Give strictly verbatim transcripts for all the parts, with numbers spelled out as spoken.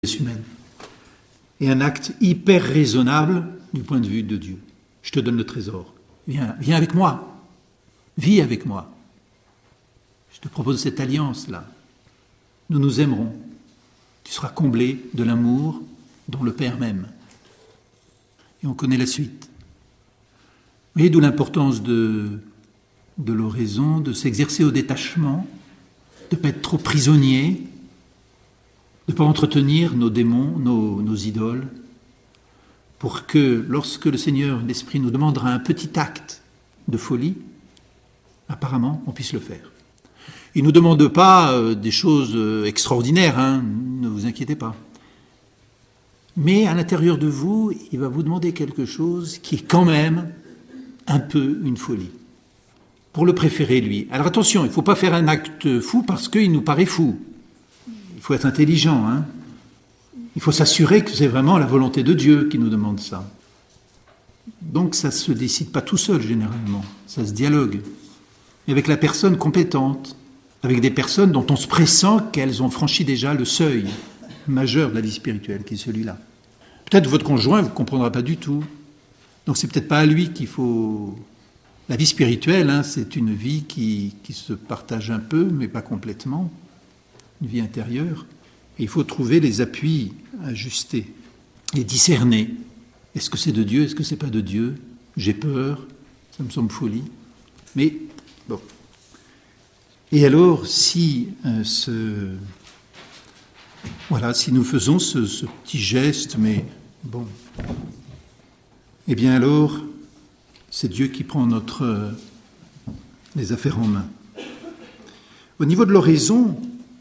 humaine. Et un acte hyper raisonnable du point de vue de Dieu. Je te donne le trésor. Viens, viens avec moi. Vis avec moi. Je te propose cette alliance-là. Nous nous aimerons. Tu seras comblé de l'amour dont le Père m'aime. Et on connaît la suite. Vous voyez d'où l'importance de, de l'oraison, de s'exercer au détachement, de ne pas être trop prisonnier, de ne pas entretenir nos démons, nos, nos idoles, pour que lorsque le Seigneur, l'Esprit, nous demandera un petit acte de folie, apparemment, on puisse le faire. Il ne nous demande pas euh, des choses euh, extraordinaires, hein, ne vous inquiétez pas. Mais à l'intérieur de vous, il va vous demander quelque chose qui est quand même un peu une folie. Pour le préférer, lui. Alors attention, il ne faut pas faire un acte fou parce qu'il nous paraît fou. Il faut être intelligent, hein. Il faut s'assurer que c'est vraiment la volonté de Dieu qui nous demande ça. Donc ça ne se décide pas tout seul, généralement. Ça se dialogue. Et avec la personne compétente, avec des personnes dont on se pressent qu'elles ont franchi déjà le seuil majeur de la vie spirituelle, qui est celui-là. Peut-être votre conjoint ne vous comprendra pas du tout. Donc c'est peut-être pas à lui qu'il faut... La vie spirituelle, hein, c'est une vie qui, qui se partage un peu, mais pas complètement. Une vie intérieure. Et il faut trouver les appuis ajustés et discerner. Est-ce que c'est de Dieu? Est-ce que c'est pas de Dieu? J'ai peur, ça me semble folie. Mais bon. Et alors, si euh, ce, voilà, si nous faisons ce, ce petit geste, mais bon, eh bien alors, c'est Dieu qui prend notre euh, les affaires en main. Au niveau de l'oraison,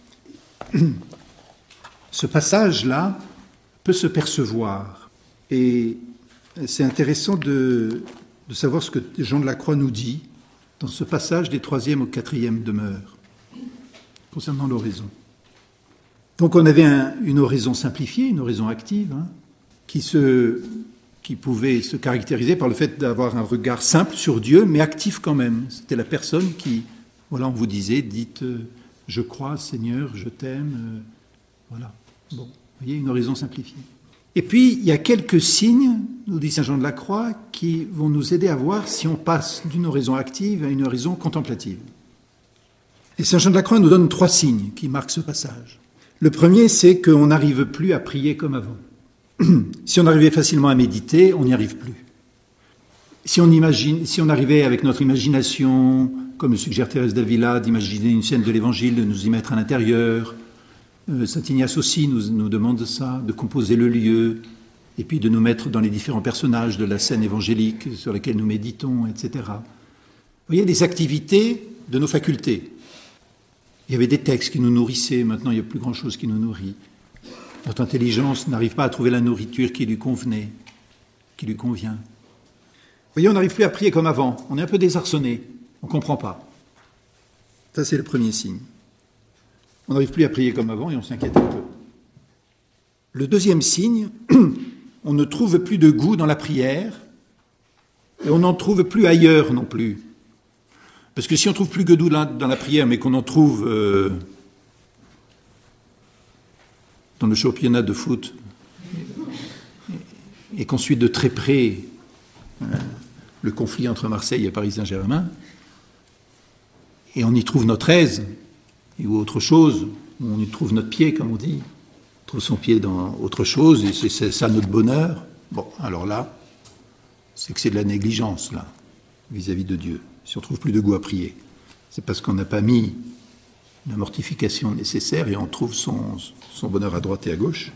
ce passage-là peut se percevoir. Et c'est intéressant de, de savoir ce que Jean de la Croix nous dit dans ce passage des troisième au quatrième demeures, concernant l'oraison. Donc on avait un, une oraison simplifiée, une oraison active, hein, qui, se, qui pouvait se caractériser par le fait d'avoir un regard simple sur Dieu, mais actif quand même. C'était la personne qui, voilà, on vous disait, dites euh, « je crois, Seigneur, je t'aime euh, ». Voilà, bon, vous voyez, une oraison simplifiée. Et puis, il y a quelques signes, nous dit saint Jean de la Croix, qui vont nous aider à voir si on passe d'une oraison active à une oraison contemplative. Et saint Jean de la Croix nous donne trois signes qui marquent ce passage. Le premier, c'est qu'on n'arrive plus à prier comme avant. Si on arrivait facilement à méditer, on n'y arrive plus. Si on, imagine, si on arrivait avec notre imagination, comme le suggère Thérèse d'Avila, d'imaginer une scène de l'Évangile, de nous y mettre à l'intérieur, Saint Ignace aussi nous, nous demande ça, de composer le lieu, et puis de nous mettre dans les différents personnages de la scène évangélique sur lesquels nous méditons, et cetera. Vous voyez, des activités de nos facultés. Il y avait des textes qui nous nourrissaient, maintenant il n'y a plus grand-chose qui nous nourrit. Notre intelligence n'arrive pas à trouver la nourriture qui lui convenait, qui lui convient. Vous voyez, on n'arrive plus à prier comme avant, on est un peu désarçonné, on ne comprend pas. Ça, c'est le premier signe. On n'arrive plus à prier comme avant et on s'inquiète un peu. Le deuxième signe, on ne trouve plus de goût dans la prière et on n'en trouve plus ailleurs non plus. Parce que si on ne trouve plus de goût dans la prière, mais qu'on en trouve euh, dans le championnat de foot et qu'on suit de très près euh, le conflit entre Marseille et Paris Saint-Germain, et on y trouve notre aise, ou autre chose, on y trouve notre pied, comme on dit, on trouve son pied dans autre chose, et c'est, c'est ça notre bonheur. Bon, alors là, c'est que c'est de la négligence, là, vis-à-vis de Dieu. Si on ne trouve plus de goût à prier, c'est parce qu'on n'a pas mis la mortification nécessaire et on trouve son, son bonheur à droite et à gauche.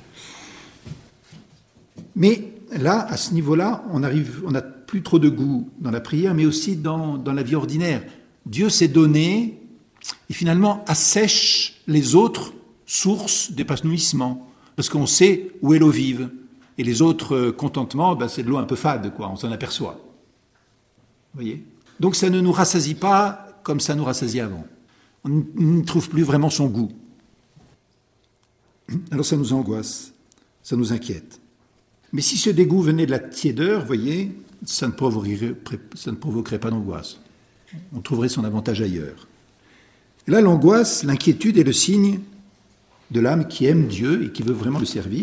Mais là, à ce niveau-là, on arrive, on n'a plus trop de goût dans la prière, mais aussi dans, dans la vie ordinaire. Dieu s'est donné... et finalement assèche les autres sources d'épanouissement, parce qu'on sait où est l'eau vive. Et les autres contentements, ben c'est de l'eau un peu fade, quoi, on s'en aperçoit. Vous voyez ? Donc ça ne nous rassasie pas comme ça nous rassasiait avant. On ne trouve plus vraiment son goût. Alors ça nous angoisse, ça nous inquiète. Mais si ce dégoût venait de la tiédeur, vous voyez, ça ne provoquerait, ça ne provoquerait pas d'angoisse. On trouverait son avantage ailleurs. Là, l'angoisse, l'inquiétude est le signe de l'âme qui aime Dieu et qui veut vraiment le servir.